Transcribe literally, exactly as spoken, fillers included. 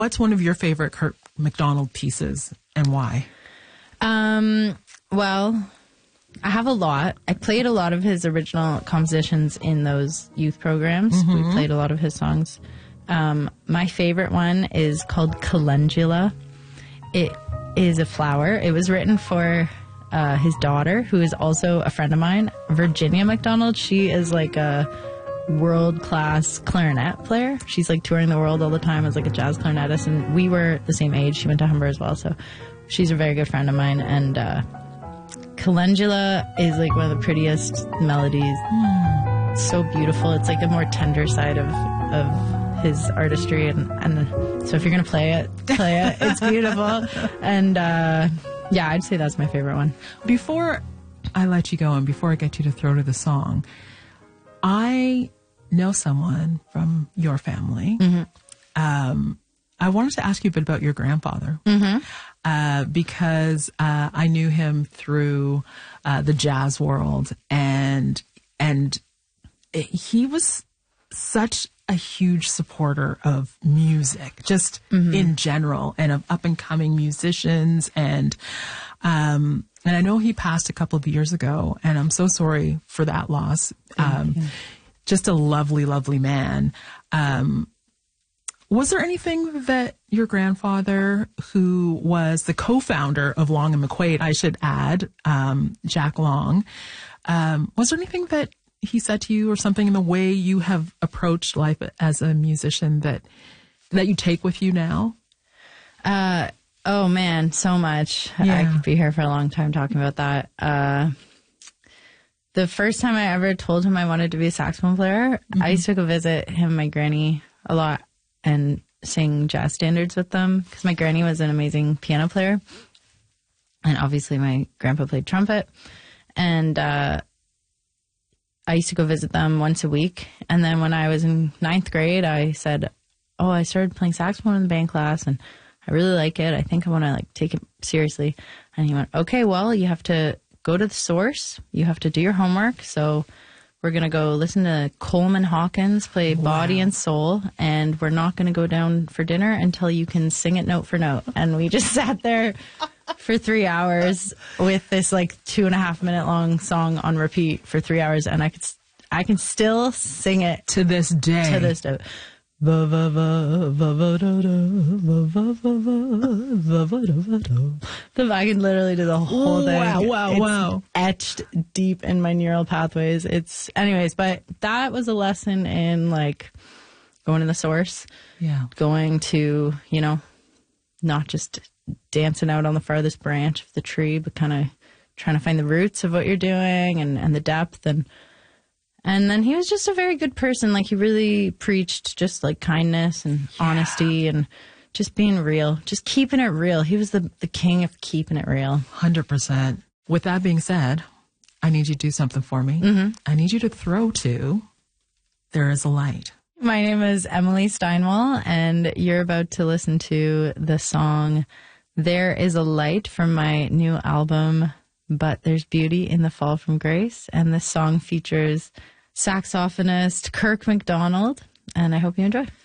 What's one of your favorite Kirk MacDonald pieces and why? Um, well, I have a lot. I played a lot of his original compositions in those youth programs. Mm-hmm. We played a lot of his songs. Um, my favorite one is called Calendula. It is a flower. It was written for uh, his daughter, who is also a friend of mine, Virginia MacDonald. She is like a world-class clarinet player. She's like touring the world all the time as like a jazz clarinetist, and we were the same age. She went to Humber as well, so she's a very good friend of mine. And uh, Calendula is like one of the prettiest melodies. Mm. So beautiful. It's like a more tender side of of his artistry, and, and so if you're gonna play it, play it. It's beautiful. And uh, yeah, I'd say that's my favorite one. Before I let you go, and before I get you to throw to the song, I know someone from your family. Mm-hmm. Um, I wanted to ask you a bit about your grandfather, mm-hmm. uh, because uh, I knew him through uh, the jazz world, and and it, he was such a huge supporter of music, just mm-hmm. in general, and of up and coming musicians, and um, and I know he passed a couple of years ago, and I'm so sorry for that loss. Um, just a lovely, lovely man. Um, was there anything that your grandfather, who was the co-founder of Long and McQuaid, I should add, um, Jack Long, um, was there anything that he said to you, or something in the way you have approached life as a musician that that you take with you now? Uh, oh man, so much. Yeah. I could be here for a long time talking about that. Uh, the first time I ever told him I wanted to be a saxophone player, mm-hmm. I used to go visit him and my granny a lot and sing jazz standards with them, because my granny was an amazing piano player, and obviously my grandpa played trumpet. And uh, I used to go visit them once a week. And then when I was in ninth grade, I said, oh, I started playing saxophone in the band class, and I really like it. I think I want to like take it seriously. And he went, okay, well, you have to go to the source. You have to do your homework. So we're going to go listen to Coleman Hawkins play wow. Body and Soul, and we're not going to go down for dinner until you can sing it note for note. And we just sat there for three hours with this like two and a half minute long song on repeat for three hours. And I could, I can still sing it to this day. To this day. I can literally do the whole thing. Wow, wow, it's wow. etched deep in my neural pathways. It's, anyways, but that was a lesson in like going to the source. Yeah. Going to, you know, not just dancing out on the farthest branch of the tree, but kind of trying to find the roots of what you're doing, and, and the depth. And And then he was just a very good person. Like, he really preached just like kindness and yeah. honesty and just being real, just keeping it real. He was the, the king of keeping it real. one hundred percent. With that being said, I need you to do something for me. Mm-hmm. I need you to throw to There Is a Light. My name is Emily Steinwall, and you're about to listen to the song There Is a Light from my new album, But There's Beauty in the Fall from Grace. And this song features saxophonist Kirk MacDonald, and I hope you enjoy.